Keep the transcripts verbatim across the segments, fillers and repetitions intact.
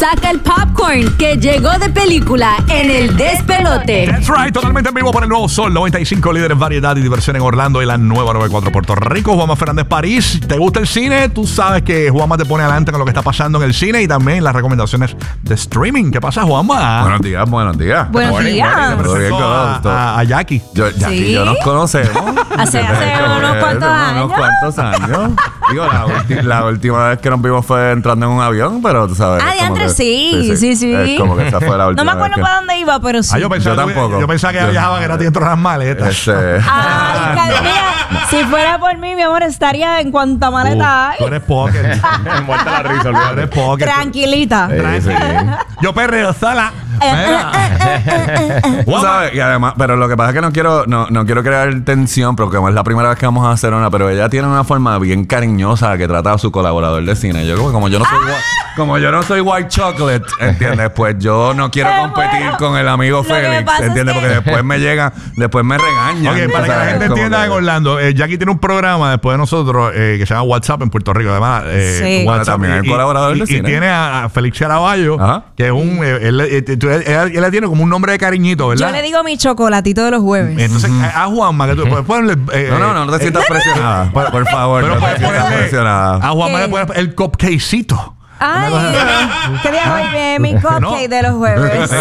Saca el popcorn, que llegó de película en el despelote. That's right, totalmente en vivo por el Nuevo Sol noventa y cinco, líder en variedad y diversión en Orlando y la nueva noventa y cuatro Puerto Rico. Juanma Fernández París. ¿Te gusta el cine? Tú sabes que Juanma te pone adelante con lo que está pasando en el cine y también las recomendaciones de streaming. ¿Qué pasa, Juanma? Buenos días, buenos días. Buenos Morning, días. morning. Te Todo bien, presento a, todo. a, a Jackie. Yo, Jackie ¿Sí? y yo nos conocemos. Hace- hace unos cuantos años. Unos cuantos años. Digo, la, ulti- la última vez que nos vimos fue entrando en un avión, pero tú sabes. Ah, es como diantre, que- sí, sí, sí. Es como que esa fue la última No me acuerdo vez para dónde iba, pero sí. Ah, yo pensaba, Yo tampoco. Yo pensaba que Yo- viajaba que era dentro de las maletas. Este, Ay, Carolina, si fuera por mí, mi amor, estaría en cuanta maleta hay. Tú eres poker. Muerta la risa, Tú olvídate. eres poker. Tranquilita. sí, sí. Yo perreo sala. Eh, Tú sabes, y además, pero lo que pasa es que no quiero, no, no quiero crear tensión, porque como es la primera vez que vamos a hacer una, pero ella tiene una forma bien cariñosa que trata a su colaborador de cine. Yo como, como yo no soy gua- como yo no soy white chocolate, ¿entiendes? Pues yo no quiero Eh, competir bueno, con el amigo lo que Félix, pasa es ¿entiendes? que- Porque después me llegan, después me regañan. Ok, para que la ¿sabes? gente Como entienda que- en Orlando, eh, Jackie tiene un programa después de nosotros eh, que se llama WhatsApp en Puerto Rico. Además, eh, Sí. WhatsApp. También es y- colaborador y, de y cine. tiene a, a Félix Charaballo, Ajá. que es un. eh, él, eh, tú- él, él- él le tiene como un nombre de cariñito, ¿verdad? Yo le digo mi chocolatito de los jueves. Entonces, a Juanma, que tú puedes ponerle. eh, No, no, no, no te eh, sientas presionada. Por, por favor, Pero no te puedes sientas ponerle. presionada. A Juanma ¿Qué? le pones el cupcakecito. Ay, qué día hoy eh, mi cupcake No. de los jueves.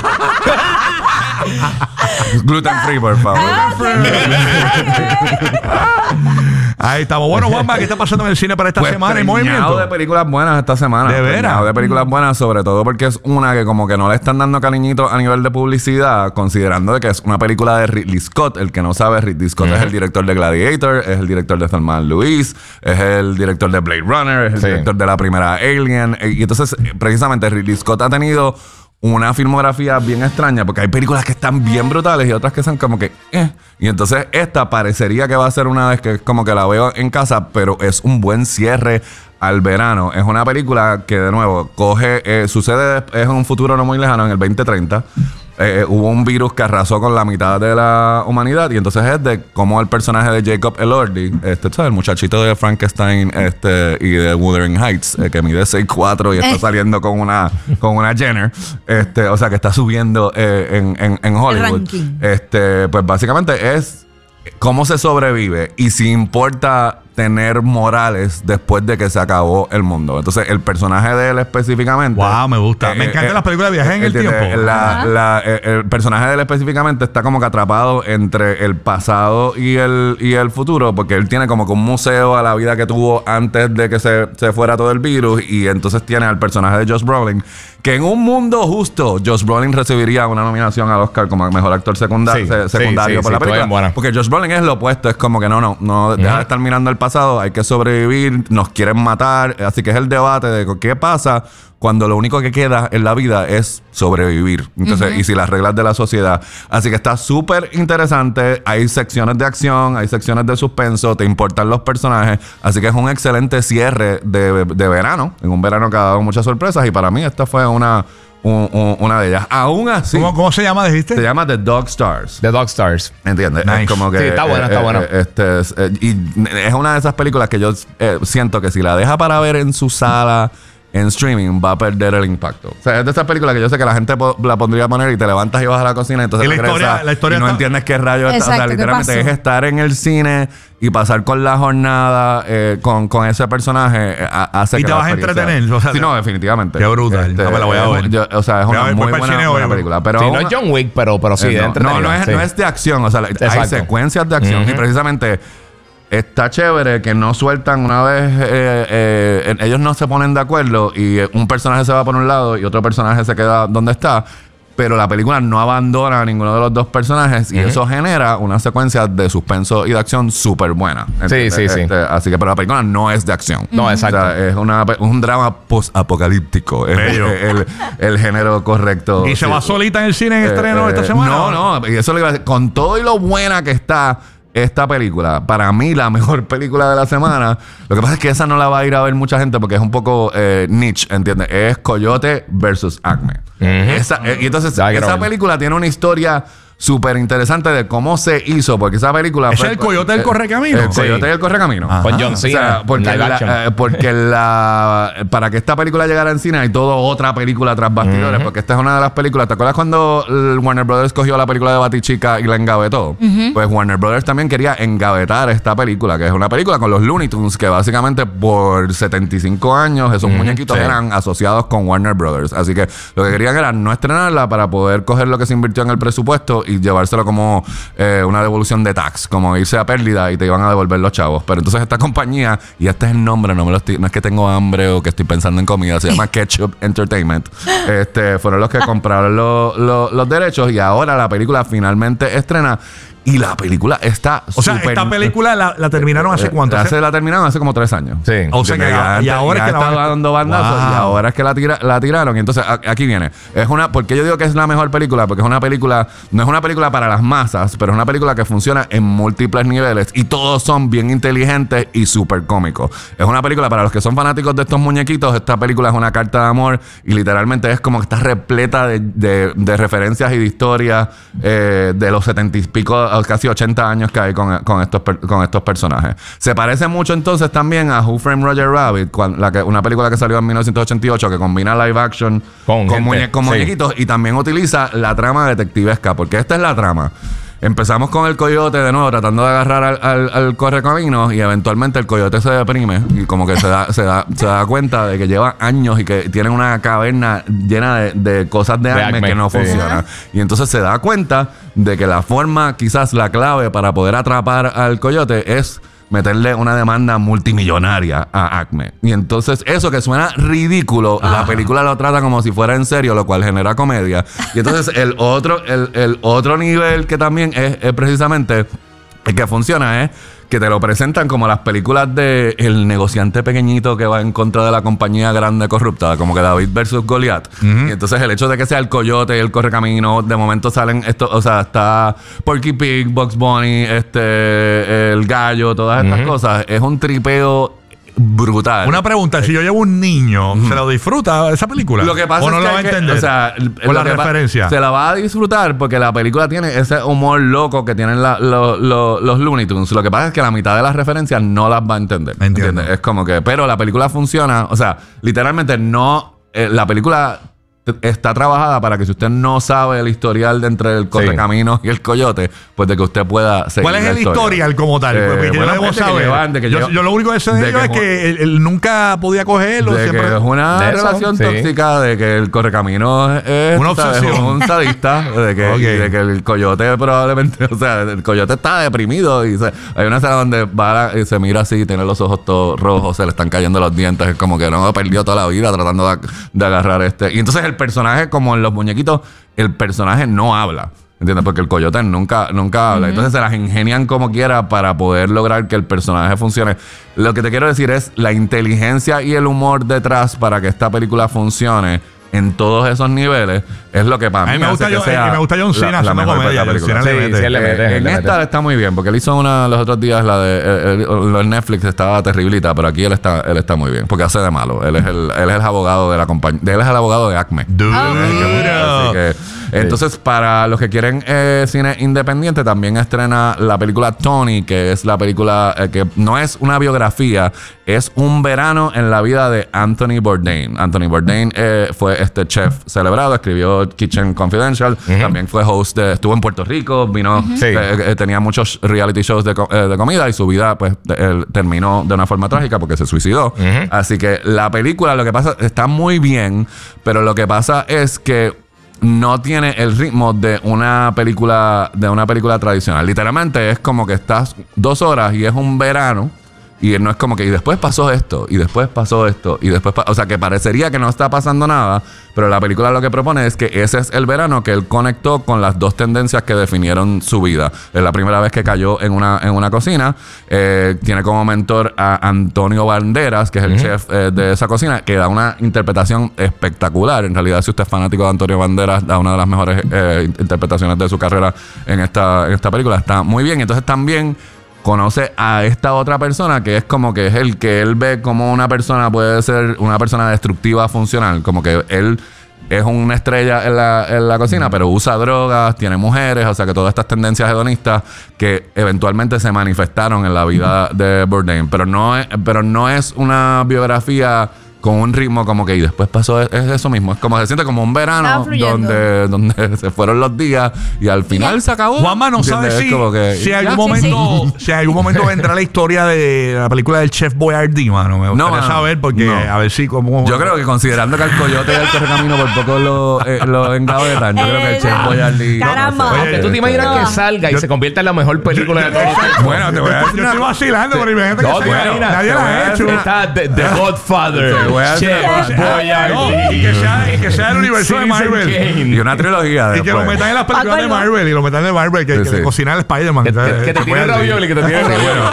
Gluten free, por favor. Ah, ok. Ahí estamos. Bueno, Juanma, ¿qué está pasando en el cine para esta Pues semana? ¿Hay preñado movimiento? de películas buenas esta semana. ¿De veras? Preñado de películas buenas, sobre todo porque es una que como que no le están dando cariñito a nivel de publicidad, considerando de que es una película de Ridley Scott. El que no sabe, Ridley Scott es el director de Gladiator, es el director de Thelma and Louise, es el director de Blade Runner, es el Sí. director de la primera Alien. Y entonces, precisamente, Ridley Scott ha tenido una filmografía bien extraña, porque hay películas que están bien brutales y otras que son como que eh. Y entonces esta parecería que va a ser una vez que como que la veo en casa, pero es un buen cierre al verano. Es una película que, de nuevo, coge, eh, sucede, es en un futuro no muy lejano, en el veinte treinta. Eh, hubo un virus que arrasó con la mitad de la humanidad, y entonces es de cómo el personaje de Jacob Elordi, este, ¿sabes? El muchachito de Frankenstein este, y de Wuthering Heights, eh, que mide seis cuatro y está Eh. saliendo con una con una Jenner, este, o sea, que está subiendo eh, en, en, en Hollywood. ranking. Este, pues básicamente es cómo se sobrevive y si importa tener morales después de que se acabó el mundo. Entonces, el personaje de él específicamente... Wow, me gusta. Me eh, encantan eh, las películas de viaje en el ¿entiendes? tiempo. La- Ajá. la- eh, el personaje de él específicamente está como que atrapado entre el pasado y el, y el futuro, porque él tiene como que un museo a la vida que tuvo antes de que se, se fuera todo el virus, y entonces tiene al personaje de Josh Brolin, que en un mundo justo, Josh Brolin recibiría una nominación al Oscar como mejor actor secunda- Sí, se- sí, secundario sí, por sí, la estuvo bien película. buena. Porque Josh Brolin es lo opuesto, es como que no, no, no, deja de estar mirando el pasado, hay que sobrevivir, nos quieren matar, así que es el debate de qué pasa cuando lo único que queda en la vida es sobrevivir. Entonces, y si las reglas de la sociedad. Así que está súper interesante. Hay secciones de acción, hay secciones de suspenso, te importan los personajes. Así que es un excelente cierre de, de verano. En un verano que ha dado muchas sorpresas. Y para mí esta fue una, un- un- una de ellas. Aún así, ¿Cómo, ¿Cómo se llama, dijiste? se llama The Dog Stars. The Dog Stars. ¿Entiendes? Nice. Es como que... Sí, está buena, está buena. Este, es, eh, y es una de esas películas que yo eh, siento que si la deja para ver en su sala, en streaming, va a perder el impacto. O sea, es de esas películas que yo sé que la gente po- la pondría a poner y te levantas y vas a la cocina y entonces Y la regresas historia- la historia y no está- entiendes qué rayos está. O sea, Exacto, ¿qué literalmente pasó? es estar en el cine y pasar con la jornada eh, con, con ese personaje eh, ha- hace Y que te la vas a experiencia- entretener, o sea, sí, no, definitivamente. Qué brutal. No me la voy a es- ver. yo- o sea, es Voy a una ver, muy voy para el buena, cine buena hoy. película. Pero Sí, aún- no es John Wick, pero, pero sí, eh, de no, entretenida. no, no es, Sí. no es de acción. O sea, la- hay Exacto. secuencias de acción. Ujú. Y precisamente está chévere que no sueltan una vez. eh, eh, ellos no se ponen de acuerdo y eh, un personaje se va por un lado y otro personaje se queda donde está. Pero la película no abandona a ninguno de los dos personajes y Ujú. eso genera una secuencia de suspenso y de acción súper buena. Sí, sí, sí. Este, así que, pero la película no es de acción. No, exacto. O sea, es una, un drama post-apocalíptico. Es Bello. el, el género correcto. ¿Y se Sí. va solita en el cine en Eh, estreno eh, esta semana? No, no, y eso le iba a decir. Con todo y lo buena que está esta película, para mí la mejor película de la semana. Lo que pasa es que esa no la va a ir a ver mucha gente porque es un poco eh, niche, ¿entiendes? Es Coyote versus Acme. Esa- eh, y entonces, Ya quiero esa verla. película tiene una historia súper interesante de cómo se hizo, porque esa película ¿Es fue... el Coyote del Correcamino? El Sí. Coyote del Correcamino. Ajá. Con John O Cena. sea, porque, live la, action. eh, porque la, para que esta película llegara en cine hay toda otra película tras bastidores, Uh-huh. porque esta es una de las películas. ¿Te acuerdas cuando el Warner Brothers cogió la película de Batichica y la engavetó? Uh-huh. Pues Warner Brothers también quería engavetar esta película, que es una película con los Looney Tunes, que básicamente por setenta y cinco años esos Uh-huh. muñequitos Sí. eran asociados con Warner Brothers. Así que lo que querían era no estrenarla para poder coger lo que se invirtió en el presupuesto y llevárselo como eh, una devolución de tax, como irse a pérdida y te iban a devolver los chavos. Pero entonces esta compañía, y este es el nombre, no me lo estoy, no es que tengo hambre o que estoy pensando en comida, se llama Ketchup Entertainment. Este, fueron los que compraron lo- lo- los derechos y ahora la película finalmente estrena. Y la película está O sea, súper- esta película la, la terminaron hace eh, cuánto? Hace, la terminaron hace como tres años. Sí. O sea que Ya ya- y antes- ahora ya es que la estaba van- dando bandazos Wow. y ahora es que la, tira- la tiraron. Y entonces a- aquí viene. Es una, porque yo digo que es la mejor película, porque es una película, no es una película para las masas, pero es una película que funciona en múltiples niveles y todos son bien inteligentes y súper cómicos. Es una película para los que son fanáticos de estos muñequitos. Esta película es una carta de amor y literalmente es como que está repleta de, de- de referencias y de historias eh, de los setenta y pico, casi ochenta años que hay con, con estos, per- con estos personajes. Se parece mucho entonces también a Who Framed Roger Rabbit, cuan- la que, una película que salió en mil novecientos ochenta y ocho que combina live action Con con, gente, muñe- con sí. muñequitos y también utiliza la trama detectivesca, porque esta es la trama. Empezamos con el coyote de nuevo tratando de agarrar al, al, al correcaminos y eventualmente el coyote se deprime y como que se da, se da, se da cuenta de que lleva años y que tiene una caverna llena de, de cosas de, De acme, acme, que no sí. funcionan. Y entonces se da cuenta de que la forma, quizás la clave para poder atrapar al coyote es meterle una demanda multimillonaria a Acme. Y entonces eso que suena ridículo, la película lo trata como si fuera en serio, lo cual genera comedia. Y entonces el otro, el, el otro nivel que también es, es precisamente el que funciona es que te lo presentan como las películas de el negociante pequeñito que va en contra de la compañía grande corrupta, como que David versus Goliat. Y entonces el hecho de que sea el coyote y el correcamino, de momento salen estos, o sea, está Porky Pig, Bugs Bunny, este, el gallo, todas estas cosas. Es un tripeo brutal. Una pregunta, si yo llevo un niño, ¿se lo disfruta esa película? Lo que pasa ¿O no es lo que, va a hay que- entender? o sea, el- Por la lo que pa- referencia. se la va a disfrutar porque la película tiene ese humor loco que tienen la- lo- lo- los Looney Tunes. Lo que pasa es que la mitad de las referencias no las va a entender. Entiendo. ¿Entiendes? Es como que, pero la película funciona, o sea, literalmente no, eh, la película t- está trabajada para que si usted no sabe el historial de entre el correcaminos y el coyote, pues de que usted pueda seguir ¿Cuál es la el historia. historial como tal? Eh, Porque yo bueno, debo gente que saber. llevan, de que yo, lleva- yo lo único que sé de, de ellos que es ju- que él, él nunca podía cogerlo. De siempre... que es una De eso, relación sí. tóxica, de que el correcamino es Una tú sabes, obsesión. un sadista, de que, Ok. y de que el coyote probablemente, o sea, el coyote está deprimido y se- hay una escena donde va a- y se mira así, tiene los ojos todos rojos, se le están cayendo los dientes, es como que no perdió toda la vida tratando de, de agarrar este. Y entonces el personaje, como en los muñequitos, el personaje no habla. ¿Entiendes? Porque el coyote nunca, nunca habla. Entonces se las ingenian como quiera para poder lograr que el personaje funcione. Lo que te quiero decir es la inteligencia y el humor detrás para que esta película funcione en todos esos niveles es lo que para mí A mí me gusta hace que yo- sea eh, me gusta John la- Cena la haciendo mejor comedia, película. John Cena le Sí, mete. sí, él le Eh, mete, él en le esta mete. está muy bien, porque él hizo una los otros días, la de eh, eh, lo en Netflix estaba terriblita, pero aquí él está, él está muy bien, porque hace de malo. Él es el, él es el abogado de la compañía, él es el abogado de Acme. Duro. Así que, entonces, para los que quieren eh, cine independiente, también estrena la película Tony, que es la película eh, que no es una biografía, es un verano en la vida de Anthony Bourdain. Anthony Bourdain eh, fue este chef celebrado, escribió Kitchen Confidential, también fue host de, estuvo en Puerto Rico, vino, Sí. eh, eh, tenía muchos reality shows de, co- eh, de comida y su vida pues de- él terminó de una forma trágica porque se suicidó. Así que la película, lo que pasa, está muy bien, pero lo que pasa es que no tiene el ritmo de una película de una película tradicional. Literalmente es como que estás dos horas y es un verano. Y no es como que, y después pasó esto, y después pasó esto, y después pa-". O sea, que parecería que no está pasando nada, pero la película lo que propone es que ese es el verano que él conectó con las dos tendencias que definieron su vida. Es la primera vez que cayó en una, en una cocina. Eh, tiene como mentor a Antonio Banderas, que es el chef eh, de esa cocina, que da una interpretación espectacular. En realidad, si usted es fanático de Antonio Banderas, da una de las mejores eh, interpretaciones de su carrera en esta, en esta película. Está muy bien. Entonces también conoce a esta otra persona que es como que es el que él ve como una persona puede ser una persona destructiva funcional, como que él es una estrella en la, en la cocina, pero usa drogas, tiene mujeres, o sea que todas estas tendencias hedonistas que eventualmente se manifestaron en la vida de Bourdain. Pero no es, pero no es una biografía con un ritmo como que y después pasó, es, es eso mismo, es como se siente como un verano donde, donde se fueron los días y al final se acabó. Juanma no sabe si, que, si, algún momento, sí, sí. si en algún momento vendrá la historia de la película del Chef Boyardee, mano. Me gustaría no, saber porque no. a ver si como... Yo creo que considerando que el coyote y el correcamino por poco lo, eh, lo engavetan, yo creo que el Chef Boyardee... Caramba. No, Oye, ¿tú te imaginas no. que salga y yo, se convierta en la mejor película yo, de todos los tiempos? Bueno, te voy a decir, yo estoy vacilando, pero imagínate que bueno, nadie la ha hecho. Está The Godfather. Chef Boyardee. Y que sea, y que sea el universo de Marvel. Y una trilogía. Y que lo metan en las películas de Marvel. Y lo metan en Marvel. Que, sí, que sí. cocinar el Spider-Man. Que, que, que te tiene ravioli. Que te tiene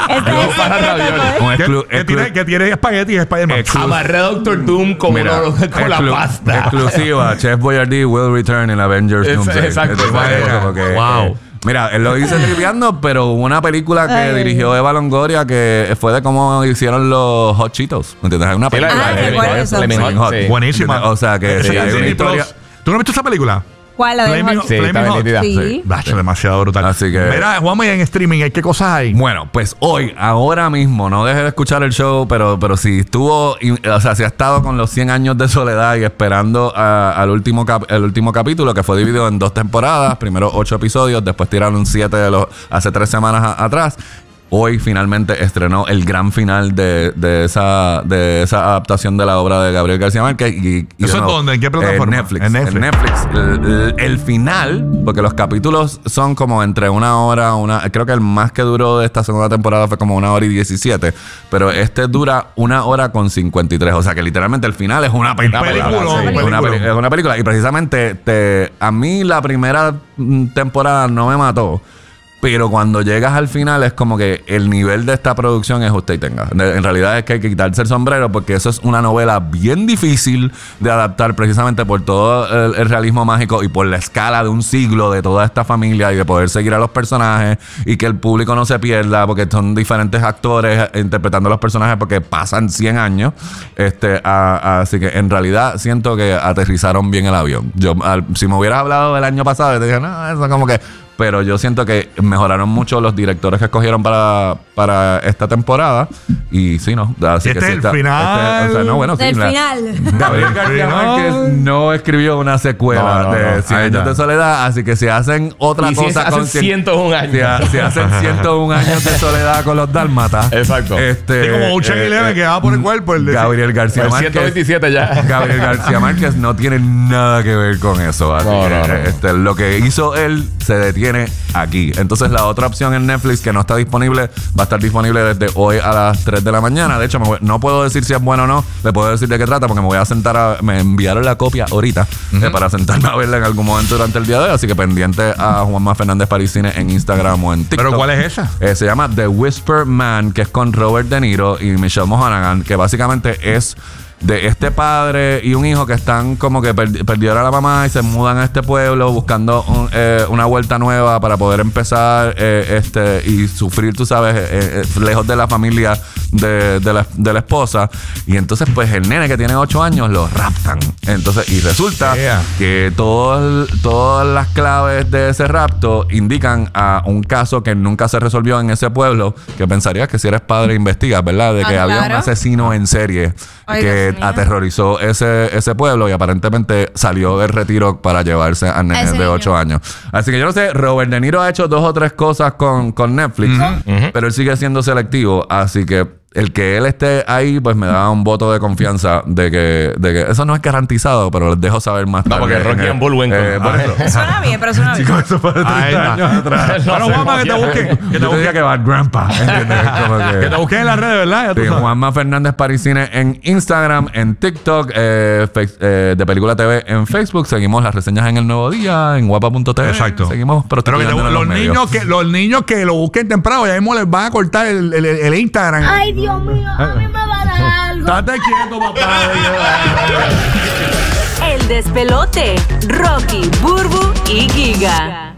ravioli. Que tiene espagueti y Spider-Man. Amarré a Doctor Doom como la pasta. Exclusiva. Chef Boyardee will return in Avengers Doomsday. Exacto. Wow. Mira, él lo hizo tripeando, pero hubo una película que Ay. dirigió Eva Longoria que fue de cómo hicieron los Hot Cheetos. ¿Me entiendes? Hay una película. Ah, de, de, de, de, Hot. Sí. Buenísima. O sea, que sí, hay una historia. ¿Tú no has visto esa película? ¿Cuál? La de Flaming Hot? Sí, está Hot. Sí. Sí. Demasiado brutal. Así que... Mira, Juanma, en streaming, ¿qué cosas hay? Bueno, pues hoy, ahora mismo, no dejes de escuchar el show, pero, pero si estuvo, o sea, si ha estado con los cien años de soledad y esperando a, al último cap, el último capítulo, que fue dividido en dos temporadas, primero ocho episodios, después tiraron siete de los, hace tres semanas a, atrás. Hoy finalmente estrenó el gran final de, de, esa, de esa adaptación de la obra de Gabriel García Márquez. Y, y ¿Eso es dónde? ¿En qué plataforma? En Netflix. En Netflix. En Netflix. El, el, el final, porque los capítulos son como entre una hora, una creo que el más que duró de esta segunda temporada fue como una hora y diecisiete, pero este dura una hora con cincuenta y tres. O sea que literalmente el final es una película. película, sí, una peli- es una película. Y precisamente te, a mí la primera temporada no me mató. Pero cuando llegas al final es como que el nivel de esta producción es usted y tenga. En realidad es que hay que quitarse el sombrero porque eso es una novela bien difícil de adaptar precisamente por todo el, el realismo mágico y por la escala de un siglo de toda esta familia y de poder seguir a los personajes y que el público no se pierda porque son diferentes actores interpretando a los personajes porque pasan cien años. Este, a, a, así que en realidad siento que aterrizaron bien el avión. Yo, al, si me hubieras hablado del año pasado, te dije, no, eso como que... Pero yo siento que mejoraron mucho los directores que escogieron para, para esta temporada. Y sí, ¿no? Así este que es sí, el está, final. Este, o sea, no, bueno, sí, del la, final. Gabriel García Márquez no escribió una secuela no, no, de no, Cien años de soledad. Así que si hacen otra y cosa si con hacen ciento uno años. Si, si hacen ciento uno años de soledad con los dálmatas. Exacto. Este, sí, como un chequileme eh, que va por el cuerpo. El de Gabriel García el Márquez. ciento veintisiete ya. Gabriel García Márquez no tiene nada que ver con eso. Así no, que, no, no. Este, lo que hizo él se detiene aquí. Entonces la otra opción en Netflix que no está disponible va a estar disponible desde hoy a las tres de la mañana. De hecho, me voy, no puedo decir si es bueno o no. Le puedo decir de qué trata porque me voy a sentar a... Me enviaron la copia ahorita uh-huh. eh, para sentarme a verla en algún momento durante el día de hoy. Así que pendiente a Juanma Fernández París Cine en Instagram o en TikTok. ¿Pero cuál es esa? Eh, se llama The Whisper Man, que es con Robert De Niro y Michelle Monaghan, que básicamente es de este padre y un hijo que están como que per- perdieron a la mamá y se mudan a este pueblo buscando un, eh, una vuelta nueva para poder empezar eh, este y sufrir, tú sabes, eh, eh, lejos de la familia de, de, la, de la esposa. Y entonces pues el nene que tiene ocho años lo raptan. Entonces, y resulta yeah. que todo, todas las claves de ese rapto indican a un caso que nunca se resolvió en ese pueblo, que pensarías que si eres padre investigas, ¿verdad? De que ah, había claro. un asesino en serie Ay, que aterrorizó ese, ese pueblo y aparentemente salió del retiro para llevarse a nenes de ocho años. Así que yo no sé, Robert De Niro ha hecho dos o tres cosas con, con Netflix, uh-huh. Uh-huh. pero él sigue siendo selectivo, así que el que él esté ahí, pues me da un voto de confianza de que, de que eso no es garantizado, pero les dejo saber más tarde. No, porque Rocky and Bullwinkle. Eh, ah, suena bien, pero suena bien. Chicos, eso fue treinta años atrás. Bueno, Juanma, que te busquen. Que te busquen que va Grandpa. Que, que te busquen en las redes, ¿verdad? Sí, Juanma Fernández París Cine en Instagram, en TikTok, eh, fe- eh, de Película T V en Facebook. Seguimos las reseñas en El Nuevo Día, en guapa punto t v. Exacto. Seguimos pero que te, los, los niños que Los niños que lo busquen temprano, ya mismo les van a cortar el, el, el Instagram. Ay, Dios mío, a mí me va a dar algo. Estate quieto, papá. El Despelote, Rocky, Burbu y Giga.